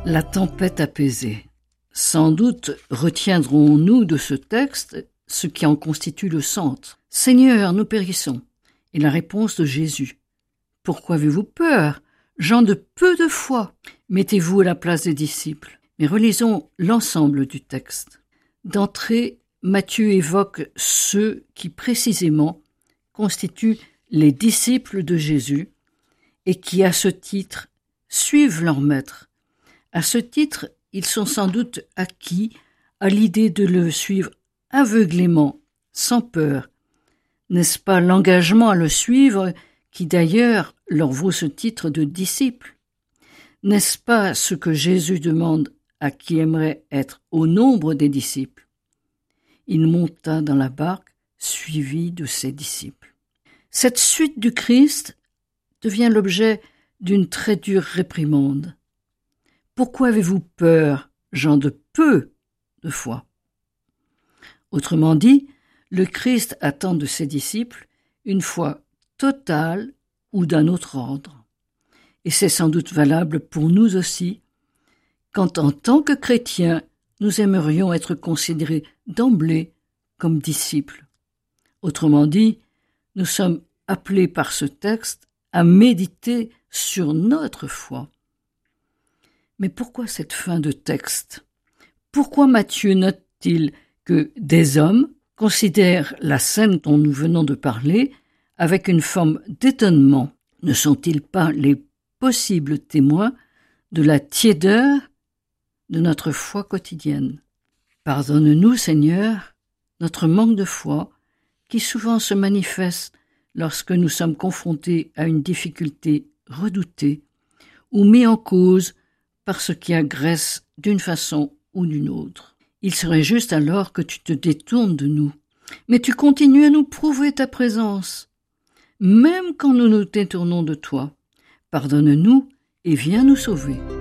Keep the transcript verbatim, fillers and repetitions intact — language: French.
La tempête apaisée. Sans doute retiendrons-nous de ce texte ce qui en constitue le centre. « Seigneur, nous périssons !» Et la réponse de Jésus. « Pourquoi avez-vous peur, gens de peu de foi ?» Mettez-vous à la place des disciples. Mais relisons l'ensemble du texte. D'entrée, Matthieu évoque ceux qui précisément constituent les disciples de Jésus et qui, à ce titre, suivent leur maître. À ce titre, ils sont sans doute acquis à l'idée de le suivre aveuglément, sans peur. N'est-ce pas l'engagement à le suivre qui d'ailleurs leur vaut ce titre de disciple? N'est-ce pas ce que Jésus demande à qui aimerait être au nombre des disciples? Il monta dans la barque, suivi de ses disciples. Cette suite du Christ devient l'objet d'une très dure réprimande. Pourquoi avez-vous peur, gens de peu de foi? Autrement dit, le Christ attend de ses disciples une foi totale ou d'un autre ordre. Et c'est sans doute valable pour nous aussi, quand en tant que chrétiens, nous aimerions être considérés d'emblée comme disciples. Autrement dit, nous sommes appelés par ce texte à méditer sur notre foi. Mais pourquoi cette fin de texte? Pourquoi Matthieu note-t-il que des hommes considèrent la scène dont nous venons de parler avec une forme d'étonnement? Ne sont-ils pas les possibles témoins de la tiédeur de notre foi quotidienne? Pardonne-nous, Seigneur, notre manque de foi, qui souvent se manifeste lorsque nous sommes confrontés à une difficulté redoutée ou mis en cause par ce qui agresse d'une façon ou d'une autre. Il serait juste alors que tu te détournes de nous, mais tu continues à nous prouver ta présence, même quand nous nous détournons de toi. Pardonne-nous et viens nous sauver.